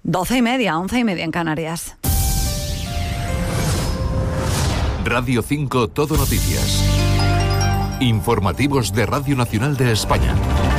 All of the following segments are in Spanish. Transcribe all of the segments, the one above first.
12:30, 11:30 en Canarias. Radio 5 Todo Noticias. Informativos de Radio Nacional de España.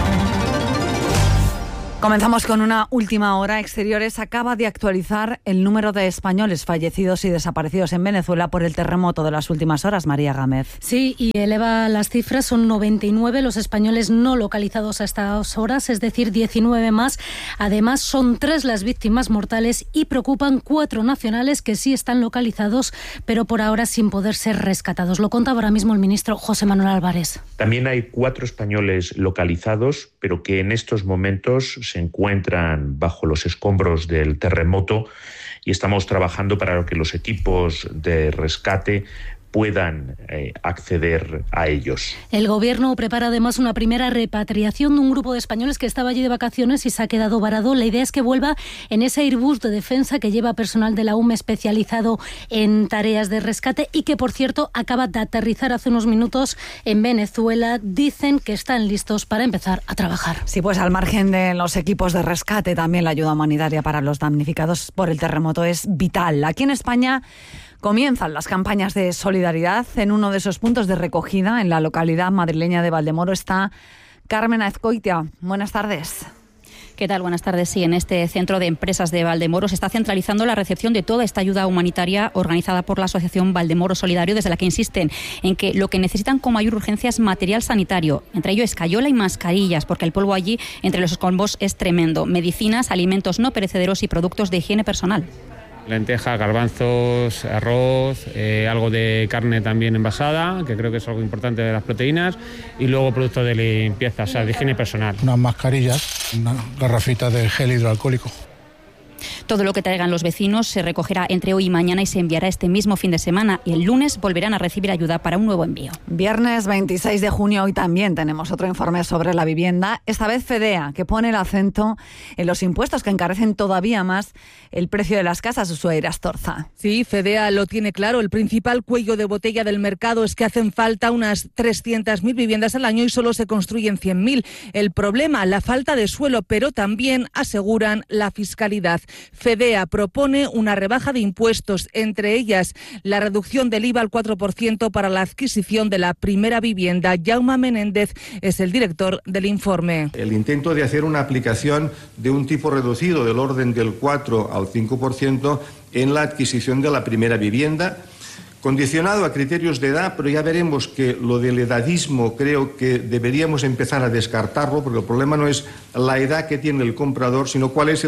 Comenzamos con una última hora. Exteriores acaba de actualizar el número de españoles fallecidos y desaparecidos en Venezuela por el terremoto de las últimas horas. María Gámez. Sí, y eleva las cifras. Son 99 los españoles no localizados a estas horas, es decir, 19 más. Además, son 3 las víctimas mortales y preocupan 4 nacionales que sí están localizados, pero por ahora sin poder ser rescatados. Lo contaba ahora mismo el ministro José Manuel Álvarez. También hay 4 españoles localizados, pero que en estos momentos se encuentran bajo los escombros del terremoto y estamos trabajando para que los equipos de rescate puedan acceder a ellos. El Gobierno prepara además una primera repatriación de un grupo de españoles que estaba allí de vacaciones y se ha quedado varado. La idea es que vuelva en ese Airbus de defensa que lleva personal de la UME especializado en tareas de rescate y que, por cierto, acaba de aterrizar hace unos minutos en Venezuela. Dicen que están listos para empezar a trabajar. Sí, pues al margen de los equipos de rescate, también la ayuda humanitaria para los damnificados por el terremoto es vital. Aquí en España comienzan las campañas de solidaridad. En uno de esos puntos de recogida, en la localidad madrileña de Valdemoro, está Carmen Azcoitia. Buenas tardes. ¿Qué tal? Buenas tardes. Sí, en este centro de empresas de Valdemoro se está centralizando la recepción de toda esta ayuda humanitaria organizada por la Asociación Valdemoro Solidario, desde la que insisten en que lo que necesitan con mayor urgencia es material sanitario, entre ello escayola y mascarillas, porque el polvo allí entre los escombros es tremendo, medicinas, alimentos no perecederos y productos de higiene personal. Lentejas, garbanzos, arroz, algo de carne también envasada, que creo que es algo importante de las proteínas, y luego productos de limpieza, o sea, de higiene personal. Unas mascarillas, una garrafita de gel hidroalcohólico. Todo lo que traigan los vecinos se recogerá entre hoy y mañana y se enviará este mismo fin de semana, y el lunes volverán a recibir ayuda para un nuevo envío. Viernes 26 de junio, hoy también tenemos otro informe sobre la vivienda, esta vez Fedea, que pone el acento en los impuestos que encarecen todavía más el precio de las casas. Ushuaira Astorza. Sí, Fedea lo tiene claro. El principal cuello de botella del mercado es que hacen falta unas 300.000 viviendas al año y solo se construyen 100.000. El problema, la falta de suelo, pero también aseguran la fiscalidad. Fedea propone una rebaja de impuestos, entre ellas la reducción del IVA al 4% para la adquisición de la primera vivienda. Jaume Menéndez es el director del informe. El intento de hacer una aplicación de un tipo reducido del orden del 4 al 5% en la adquisición de la primera vivienda, condicionado a criterios de edad, pero ya veremos que lo del edadismo creo que deberíamos empezar a descartarlo, porque el problema no es la edad que tiene el comprador, sino cuál es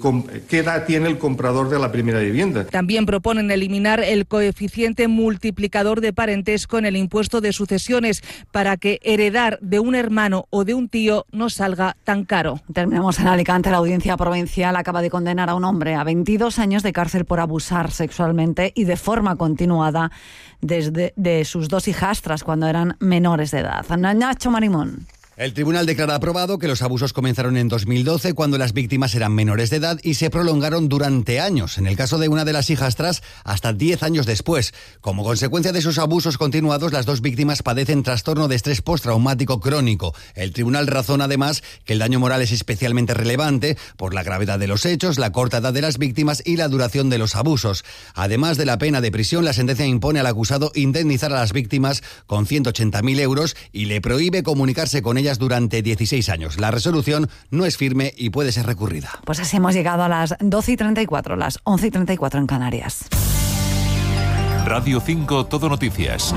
qué edad tiene el comprador de la primera vivienda. También proponen eliminar el coeficiente multiplicador de parentesco en el impuesto de sucesiones para que heredar de un hermano o de un tío no salga tan caro. Terminamos en Alicante. La Audiencia Provincial acaba de condenar a un hombre a 22 años de cárcel por abusar sexualmente y de forma continuada de sus 2 hijastras cuando eran menores de edad. Nacho Marimón. El tribunal declara aprobado que los abusos comenzaron en 2012 cuando las víctimas eran menores de edad y se prolongaron durante años. En el caso de una de las hijastras, hasta 10 años después. Como consecuencia de esos abusos continuados, las 2 víctimas padecen trastorno de estrés postraumático crónico. El tribunal razona además que el daño moral es especialmente relevante por la gravedad de los hechos, la corta edad de las víctimas y la duración de los abusos. Además de la pena de prisión, la sentencia impone al acusado indemnizar a las víctimas con 180.000 euros y le prohíbe comunicarse con ellas durante 16 años. La resolución no es firme y puede ser recurrida. Pues así hemos llegado a las 12:34, las 11:34 en Canarias. Radio 5 Todo Noticias.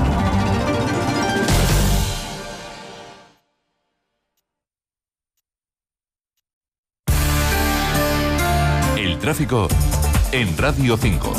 El tráfico en Radio 5.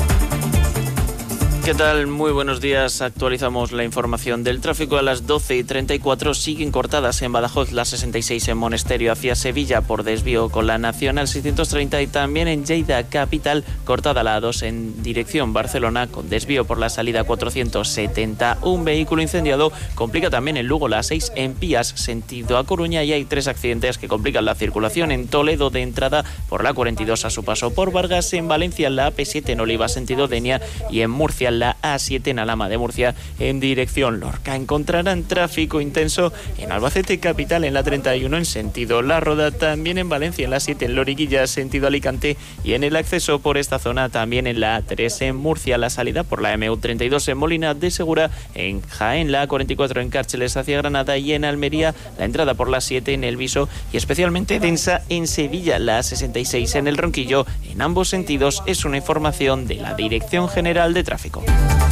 ¿Qué tal? Muy buenos días. Actualizamos la información del tráfico. A las 12:34 siguen cortadas en Badajoz la 66 en Monesterio hacia Sevilla por desvío con la Nacional 630 y también en Lleida capital cortada la A2 en dirección Barcelona con desvío por la salida 470. Un vehículo incendiado complica también en Lugo la 6 en Pías sentido a Coruña y hay 3 accidentes que complican la circulación en Toledo de entrada por la 42 a su paso por Vargas, en Valencia la AP7 en Oliva sentido Denia y en Murcia la A7 en Alhama de Murcia en dirección Lorca. Encontrarán tráfico intenso en Albacete capital en la 31 en sentido La Roda, también en Valencia en la 7 en Loriguilla sentido Alicante y en el acceso por esta zona también en la A3 en Murcia, la salida por la MU32 en Molina de Segura, en Jaén la A44 en Cárceles hacia Granada y en Almería la entrada por la 7 en El Viso y especialmente densa en Sevilla la A66 en El Ronquillo. En ambos sentidos es una información de la Dirección General de Tráfico.